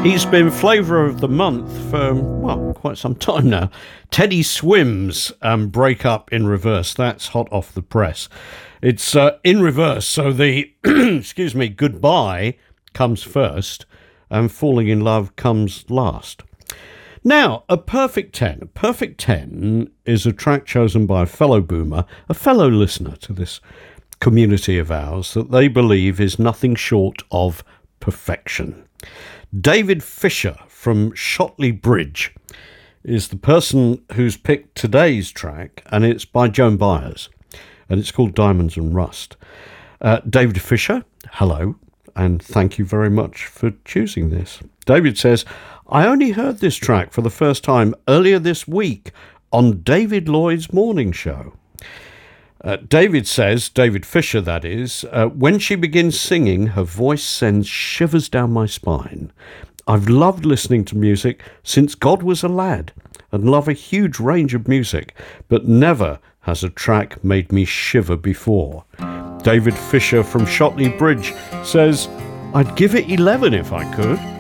He's been flavour of the month for, well, quite some time now. Teddy Swims and Break Up in Reverse. That's hot off the press. It's in reverse, so the, excuse me, goodbye comes first and falling in love comes last. Now, a perfect 10. A perfect 10 is a track chosen by a fellow boomer, a fellow listener to this community of ours, that they believe is nothing short of perfection. David Fisher from Shotley Bridge is the person who's picked today's track, and it's by Joan Baez, and it's called Diamonds and Rust. David Fisher, hello, and thank you very much for choosing this. David says, I only heard this track for the first time earlier this week on David Lloyd's morning show. David says, David Fisher that is, when she begins singing, her voice sends shivers down my spine. I've loved listening to music since God was a lad and love a huge range of music, but never has a track made me shiver before. David Fisher from Shotley Bridge says, I'd give it 11 if I could.